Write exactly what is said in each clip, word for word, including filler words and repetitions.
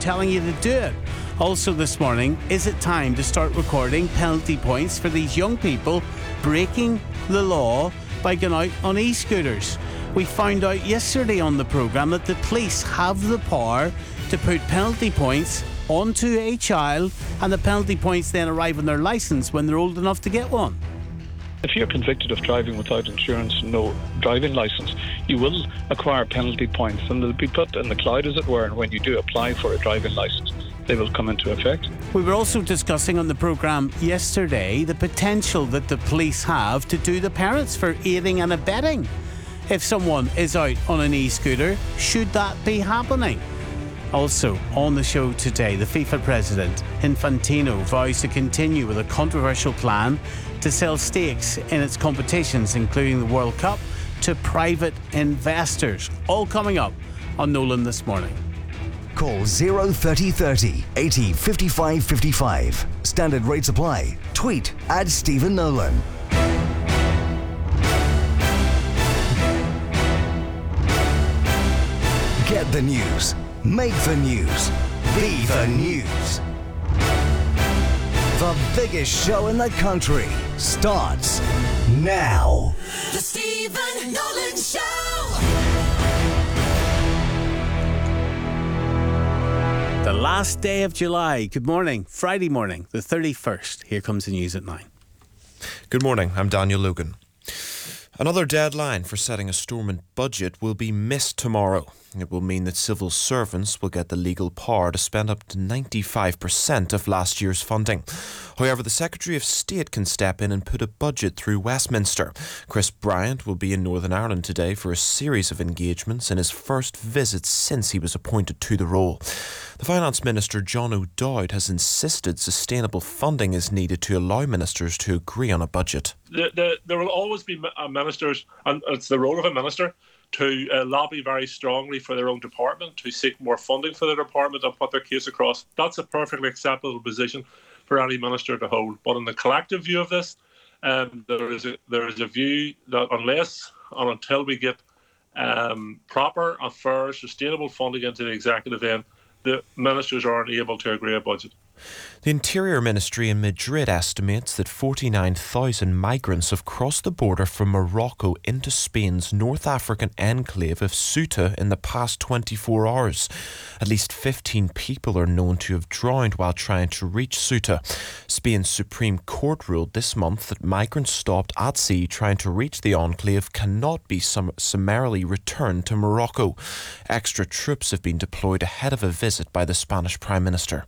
telling you to do it. Also this morning, is it time to start recording penalty points for these young people breaking the law by going out on e-scooters? We found out yesterday on the programme that the police have the power to put penalty points onto a child, and the penalty points then arrive on their licence when they're old enough to get one. If you're convicted of driving without insurance and no driving licence, you will acquire penalty points, and they'll be put in the cloud, as it were, and when you do apply for a driving licence, they will come into effect. We were also discussing on the programme yesterday the potential that the police have to do the parents for aiding and abetting. If someone is out on an e-scooter, should that be happening? Also, on the show today, the FIFA president, Infantino, vows to continue with a controversial plan to sell stakes in its competitions, including the World Cup, to private investors. All coming up on Nolan this morning. Call zero thirty thirty eighty fifty-five fifty-five. Standard rates apply. Tweet at Stephen Nolan. Get the news. Make the news. Be the news. The biggest show in the country starts now. The Stephen Nolan Show. The last day of July. Good morning. Friday morning, the thirty-first. Here comes the news at nine. Good morning. I'm Daniel Logan. Another deadline for setting a Stormont budget will be missed tomorrow. It will mean that civil servants will get the legal power to spend up to ninety-five percent of last year's funding. However, the Secretary of State can step in and put a budget through Westminster. Chris Bryant will be in Northern Ireland today for a series of engagements in his first visit since he was appointed to the role. The Finance Minister, John O'Dowd, has insisted sustainable funding is needed to allow ministers to agree on a budget. The, the, there will always be ministers, and it's the role of a minister to uh, lobby very strongly for their own department, to seek more funding for their department and put their case across. That's a perfectly acceptable position for any minister to hold. But in the collective view of this, um, there is a, there is a view that unless and until we get um, proper and fair, sustainable funding into the executive end, the ministers aren't able to agree a budget. The Interior Ministry in Madrid estimates that forty-nine thousand migrants have crossed the border from Morocco into Spain's North African enclave of Ceuta in the past twenty-four hours. At least fifteen people are known to have drowned while trying to reach Ceuta. Spain's Supreme Court ruled this month that migrants stopped at sea trying to reach the enclave cannot be sum- summarily returned to Morocco. Extra troops have been deployed ahead of a visit by the Spanish Prime Minister.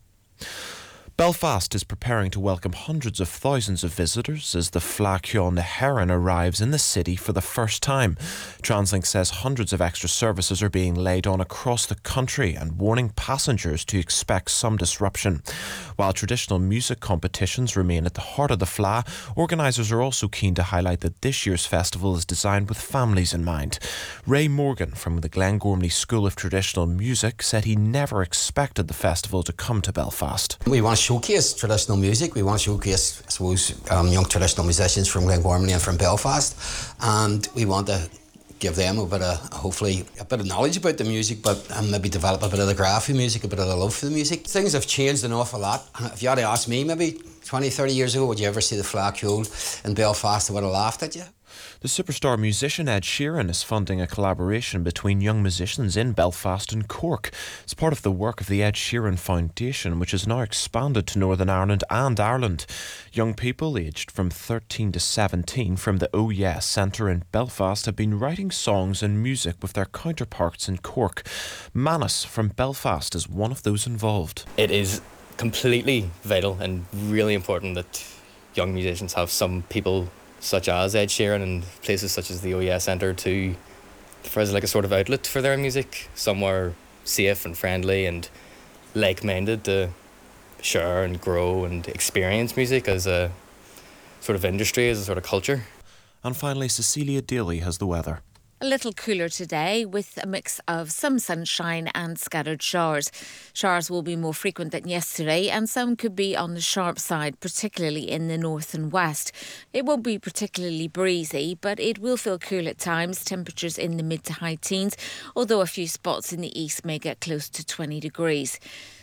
Belfast is preparing to welcome hundreds of thousands of visitors as the Fleadh na hÉireann arrives in the city for the first time. TransLink says hundreds of extra services are being laid on across the country and warning passengers to expect some disruption. While traditional music competitions remain at the heart of the Fleadh, organisers are also keen to highlight that this year's festival is designed with families in mind. Ray Morgan from the Glengormley School of Traditional Music said he never expected the festival to come to Belfast. We want to showcase traditional music. We want to showcase, I suppose, um, young traditional musicians from Glengormley and from Belfast, and we want to give them a bit of, hopefully, a bit of knowledge about the music, but and maybe develop a bit of the graph of music, a bit of the love for the music. Things have changed an awful lot. If you had to ask me, maybe twenty, thirty years ago, would you ever see the Fleadh in Belfast? I would have laughed at you. The superstar musician Ed Sheeran is funding a collaboration between young musicians in Belfast and Cork. It's part of the work of the Ed Sheeran Foundation, which has now expanded to Northern Ireland and Ireland. Young people aged from thirteen to seventeen from the Oh Yes Centre in Belfast have been writing songs and music with their counterparts in Cork. Manus from Belfast is one of those involved. It is completely vital and really important that young musicians have some people such as Ed Sheeran and places such as the Oh Yeah Centre to for as like a sort of outlet for their music, somewhere safe and friendly and like-minded to share and grow and experience music as a sort of industry, as a sort of culture. And finally, Cecilia Daly has the weather. A little cooler today with a mix of some sunshine and scattered showers. Showers will be more frequent than yesterday and some could be on the sharp side, particularly in the north and west. It won't be particularly breezy, but it will feel cool at times, temperatures in the mid to high teens, although a few spots in the east may get close to twenty degrees.